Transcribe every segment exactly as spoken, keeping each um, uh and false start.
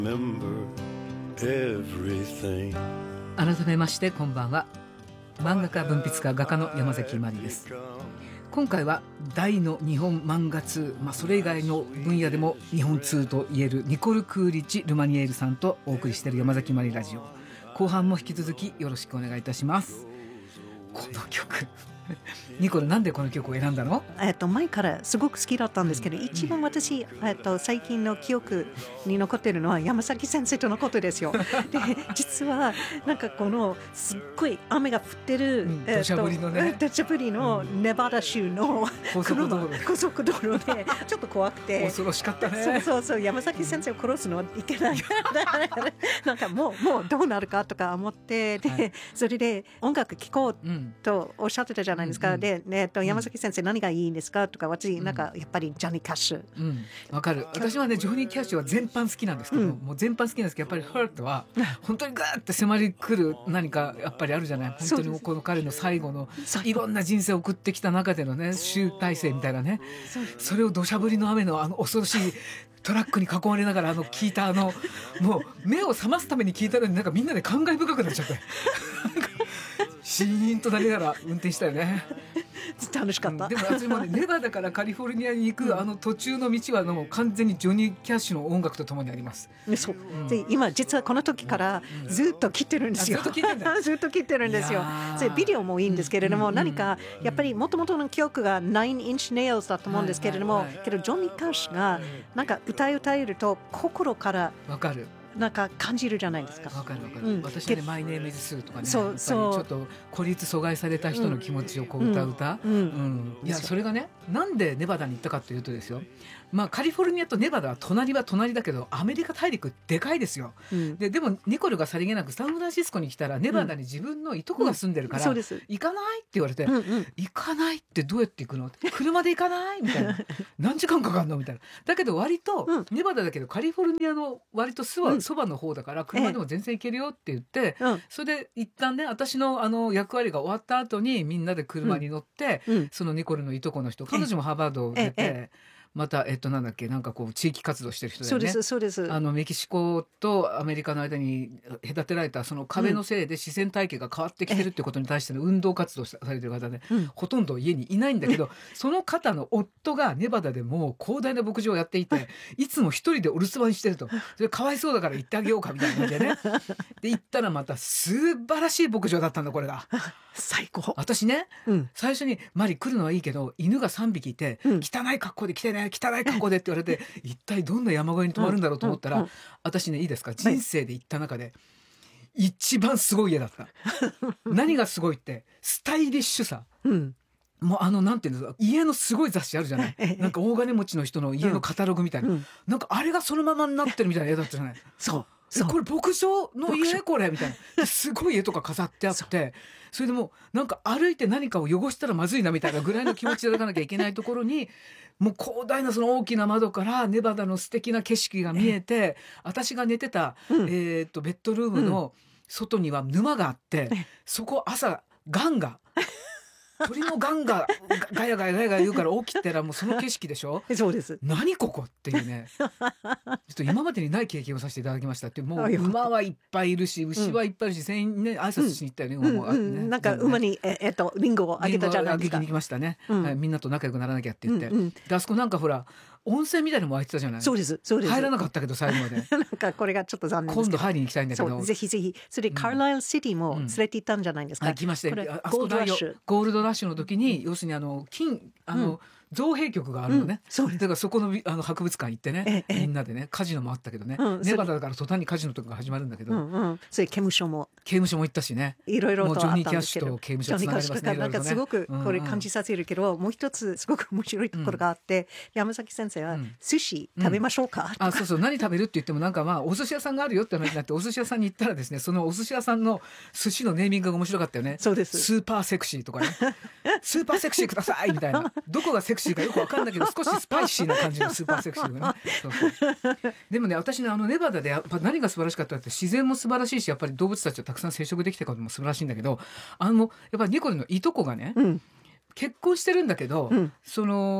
改めましてこんばんは。漫画家文筆家画家の山崎まりです。今回は大の日本漫画通、まあ、それ以外の分野でも日本通と言えるニコル・クーリッチ・ルマニエールさんとお送りしている山崎まりラジオ、後半も引き続きよろしくお願いいたします。この曲ニコル、なんでこの曲を選んだの？ えっと、前からすごく好きだったんですけど、うん、一番私、えっと、最近の記憶に残っているのは山崎先生とのことですよ。で、実はなんかこのすっごい雨が降ってる、 うん、土砂降りのね、 土砂降りのネバダ州の高速道路、 高速道路でちょっと怖くて恐ろしかったね。 そうそうそう、山崎先生を殺すのはいけないなんかもう、もうどうなるかとか思って、で、はい、それで音楽聴こうとおっしゃってたじゃないですか。うんうん、で、ね、と山崎先生、うん、何がいいんですかとか、私なんかやっぱりジョニー・キャッシュ、 うん、わかる。私はねジョニー・キャッシュは全般好きなんですけど、うん、もう全般好きなんですけど、やっぱりハートは本当にガーって迫り来る何かやっぱりあるじゃない。本当にこの彼の最後のいろんな人生を送ってきた中でのね集大成みたいなね、それを土砂降りの雨のあの恐ろしいトラックに囲まれながらあの聞いたあのもう目を覚ますために聞いたのになんかみんなで感慨深くなっちゃってシーンとなりながら運転したよね。 楽しかった、 うん、でも私もねネバダからカリフォルニアに行く、うん、あの途中の道はもう完全にジョニー・キャッシュの音楽とともにあります。 そう、うん、で今実はこの時からずっと聴いてるんですよ、うん、ずっと聴いてるんだずっと聴いてるんですよ。でビデオもいいんですけれども、うん、何かやっぱり元々の記憶がナインインチネイルズだと思うんですけれども、はいはいはい、けどジョニー・キャッシュがなんか歌い歌えると心からわかる、 なんか感じるじゃないですか。 わかるわかる、うん、私ねマイネームイズスーとかね、そうそう、ちょっと孤立阻害された人の気持ちをこう歌う歌、うんうんうん、いやそれがねなんでネバダに行ったかというとですよ、まあ、カリフォルニアとネバダは隣は隣だけどアメリカ大陸でかいですよ、うん、で, でもニコルがさりげなくサンフランシスコに来たらネバダに自分のいとこが住んでるから、うんうん、行かないって言われて、うんうん、行かないってどうやって行くの車で行かないみたいな何時間かかるのみたいな。だけど割と、うん、ネバダだけどカリフォルニアの割とそば、うん、そばの方だから車でも全然行けるよって言って、ええ、それで一旦ね私 の, あの役割が終わった後にみんなで車に乗って、うん、そのニコルのいとこの人、彼女もハーバードを出て、えええまた、えっと、なんだっけ、なんかこう、地域活動してる人だよね。 そうです、そうです。 あの、メキシコとアメリカの間に隔てられた、その壁のせいで自然体系が変わってきてるってことに対しての運動活動されてる方で、うん、ほとんど家にいないんだけど、その方の夫がネバダでも広大な牧場をやっていて、いつも一人でお留守番してると。それかわいそうだから行ってあげようかみたいな感じでね。で、行ったらまた素晴らしい牧場だったんだ、これが。 最高。 私ね、うん、最初にマリ来るのはいいけど、犬がさんびきいて、うん、汚い格好で来てね、汚い格好でって言われて一体どんな山小屋に泊まるんだろうと思ったら、うんうんうん、私ねいいですか、人生で行った中で一番すごい家だった何がすごいってスタイリッシュさ、うん、もうあのなんていうんですか、家のすごい雑誌あるじゃないなんか大金持ちの人の家のカタログみたいな、うん、なんかあれがそのままになってるみたいな家だったじゃないそうこれ牧場の家これみたいなすごい家とか飾ってあってそれでもうなんか歩いて何かを汚したらまずいなみたいなぐらいの気持ちで歩かなきゃいけないところにもう広大なその大きな窓からネバダの素敵な景色が見えて、私が寝てた、うんえー、とベッドルームの外には沼があって、うん、そこ朝ガンが鳥のガンがガヤガヤガヤガヤ言うから起きたらもうその景色でしょそうです。 何ここっていうねちょっと今までにない経験をさせていただきましたって。もう馬はいっぱいいるし牛はいっぱいいるし、全員ね挨拶しに行ったよね、うん馬も、ねうんうん、なんか馬にえ、えっと、リンゴをあげたじゃないですか。 リンゴをあげに行きましたね、うんはい、みんなと仲良くならなきゃって言って、うんうん、であそこなんかほら温泉みたいなのも空いてたじゃない。 そうですそうです。 入らなかったけど最後までなんかこれがちょっと残念ですけど今度入りに行きたいんだけど、 そうぜひぜひ。それでカーライルシティも連れて行ったんじゃないですか、うん、 行きまして、 あそこゴールドラッシュゴールドラッシュの時に、うん、要するにあの金あの、うん造幣局があるのね、うん、そうです。だからそこ の, あの博物館行ってね、ええ、みんなでねカジノもあったけどね、うん、ネバダだから途端にカジノとかが始まるんだけど、うんうん、 それ刑務所も刑務所も行ったしね、 いろいろとあったんですけど、 もうジョニー・キャッシュと刑務所つながりますね。 なんかすごくこれ感じさせるけど、うんうん、もう一つすごく面白いところがあって、うん、山崎先生は、うん、寿司食べましょうか、 うん、あそうそう何食べるって言ってもなんかまあお寿司屋さんがあるよって話になってお寿司屋さんに行ったらですね、そのお寿司屋さんの寿司のネーミングが面白かったよね。 そうです。 スーパーセクシーとかねスーパーセクシーくださいみたいな、どこがセクシーかよく分かんないけど少しスパイシーな感じのスーパーセクシーがねそうそうでもね私ねあのネバダでやっぱ何が素晴らしかったって自然も素晴らしいし、やっぱり動物たちとたくさん接触できたことも素晴らしいんだけど、あのやっぱりニコルのいとこがね、うん、結婚してるんだけど、うん、その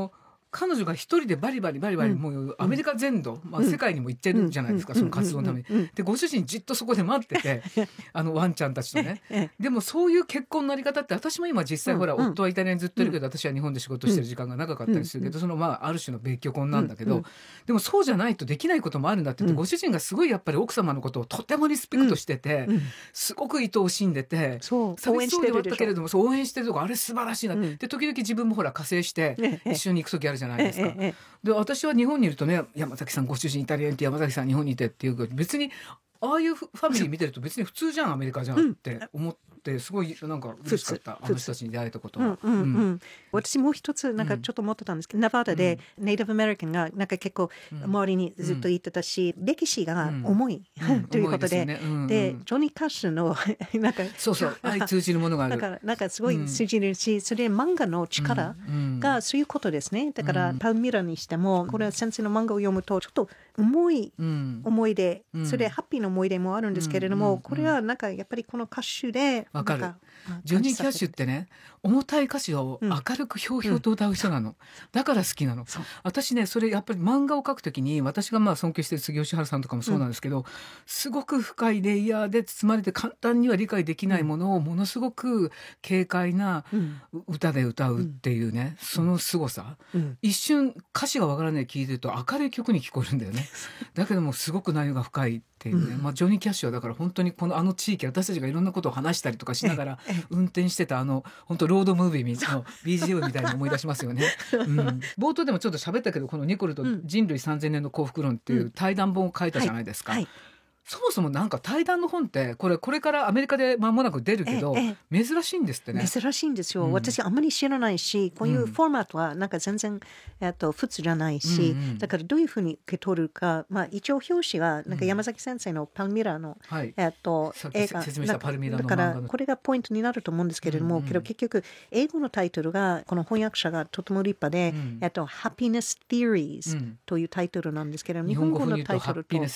彼女が一人でバリバリバリバリ、もうアメリカ全土、まあ、世界にも行ってるじゃないですか、その活動のために。でご主人じっとそこで待っててあのワンちゃんたちとね。でもそういう結婚のあり方って、私も今実際ほら、夫はイタリアにずっといるけど、私は日本で仕事してる時間が長かったりするけど、そのまあある種の別居婚なんだけど、でもそうじゃないとできないこともあるんだって言って、ご主人がすごいやっぱり奥様のことをとてもリスペクトしてて、すごく愛おしんでて、寂しそうではあったけれども応援してるとこあれ素晴らしいな、で時々自分もほら加勢して一緒に行く時あるじゃないですか。で私は日本にいるとね、山崎さんご主人イタリアにいて山崎さん日本にいてっていうか、別にああいうファミリー見てると別に普通じゃんアメリカじゃんって思って、すごいなんか嬉しかった、あの人たちに出会えたことは。 うんうんうん、私もう一つなんかちょっと思ってたんですけど、ネバダでネイティブアメリカンがなんか結構周りにずっと言ってたし、歴史が重い、ということで、でジョニー・カッシュのなんかそうそう相通じるものがある、 なんかなんかすごい通じるし、それで漫画の力がそういうことですね。だからパルミラにしても、これは先生の漫画を読むとちょっと重い思い出、それでハッピーな思い出もあるんですけれども、これはなんかやっぱりこの歌手でわかる。ジョニー・キャッシュってね、重たい歌詞を明るくひょうひょうと歌う人なの、うん、だから好きなの。私ね、それやっぱり漫画を描くときに、私がまあ尊敬している杉吉原さんとかもそうなんですけど、うん、すごく深いレイヤーで包まれて簡単には理解できないものをものすごく軽快な歌で歌うっていうね、うん、その凄さ、うん、一瞬歌詞がわからない聴いてると明るい曲に聞こえるんだよねだけどもすごく内容が深いっていうね、うん、まあ、ジョニー・キャッシュはだから本当にこのあの地域、私たちがいろんなことを話したりとかしながら運転してたあの本当ロードムービーの ビージーエム みたいに思い出しますよね、うん、冒頭でもちょっと喋ったけど、このニコルと人類さんぜんねんの幸福論っていう対談本を書いたじゃないですか、うんはいはい、そもそもなんか対談の本ってこれこれからアメリカで間もなく出るけど、ええ、珍しいんですってね。 珍しいんですよ、うん、私あんまり知らないし、こういうフォーマットはなんか全然、えっと、普通じゃないし、うんうん、だからどういうふうに受け取るか、まあ、一応表紙はなんか山崎先生のパルミラの、うん、えっと、映画説明したパルミラのだからこれがポイントになると思うんですけれども、うんうん、けど結局英語のタイトルがこの翻訳者がとても立派で、うん、えっと、Happiness Theories というタイトルなんですけれども、 日本語のタイトルと